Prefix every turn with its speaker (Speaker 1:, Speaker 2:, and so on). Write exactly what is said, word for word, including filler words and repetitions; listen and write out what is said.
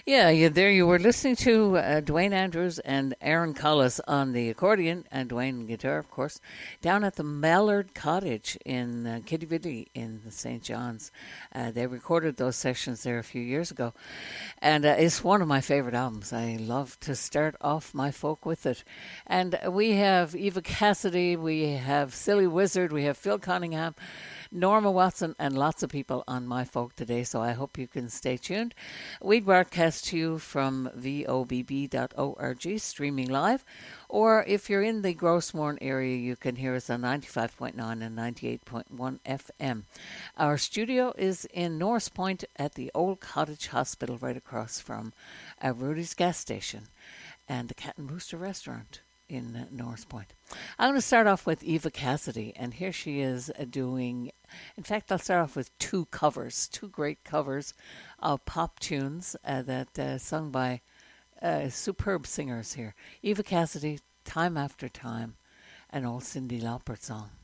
Speaker 1: Yeah, yeah, there you were listening to uh, Dwayne Andrews and Aaron Collis on the accordion and Dwayne guitar, of course, down at the Mallard Cottage in uh, Kittyvitty in the Saint John's. Uh, they recorded those sessions there a few years ago, and uh, it's one of my favorite albums. I love to start off my folk with it. And we have Eva Cassidy, we have Silly Wizard, we have Phil Cunningham, Norma Watson, and lots of people on My Folk today, so I hope you can stay tuned. We broadcast to you from V O B B dot org, streaming live, or if you're in the Grossmorn area, you can hear us on ninety-five point nine and ninety-eight point one F M. Our studio is in Norris Point at the Old Cottage Hospital, right across from uh, Rudy's gas station and the Cat and Rooster restaurant in uh, Norris Point. I'm going to start off with Eva Cassidy, and here she is uh, doing, in fact, I'll start off with two covers, two great covers of pop tunes uh, that uh, sung by uh, superb singers here. Eva Cassidy, Time After Time, an old Cyndi Lauper song.